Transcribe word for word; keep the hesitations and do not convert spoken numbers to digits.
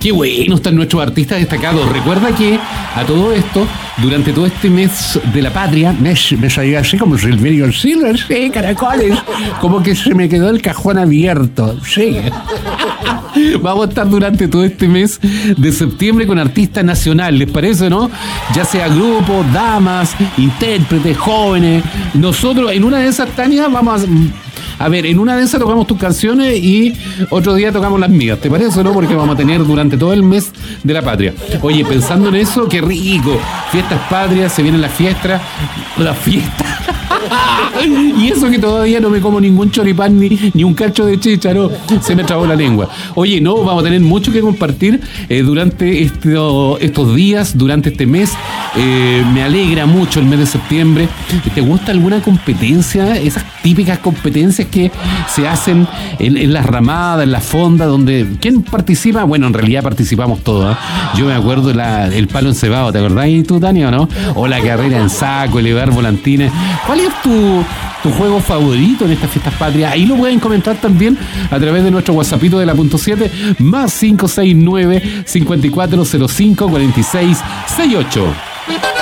Qué bueno están nuestros artistas destacados. Recuerda que a todo esto, durante todo este mes de la patria, mes, me salía así como Silverio Silver, sí, caracoles, como que se me quedó el cajón abierto, sí. Vamos a estar durante todo este mes de septiembre con artistas nacionales, ¿les parece, no? Ya sea grupos, damas, intérpretes, jóvenes. Nosotros en una de esas, Tania, vamos a... A ver, en una de esas tocamos tus canciones y otro día tocamos las mías, ¿te parece, no? Porque vamos a tener durante todo el mes de la patria. Oye, pensando en eso, qué rico. Fiestas patrias, se vienen las fiestas. Las fiestas. Y eso que todavía no me como ningún choripán ni, ni un cacho de chícharo, se me trabó la lengua. Oye, no, vamos a tener mucho que compartir eh, durante esto, estos días, durante este mes. Eh, me alegra mucho el mes de septiembre. ¿Te gusta alguna competencia? Esas típicas competencias que se hacen en, en las ramadas, en la fonda, donde... ¿Quién participa? Bueno, en realidad participamos todos, ¿eh? Yo me acuerdo de la, el palo encebado, ¿te acordás tú, Tania, o no? O la carrera en saco, elevar volantines. ¿Cuál es tu, tu juego favorito en estas fiestas patrias? Ahí lo pueden comentar también a través de nuestro WhatsAppito de la punto siete, más cinco seis nueve, cinco cuatro cero cinco, cuatro seis seis ocho.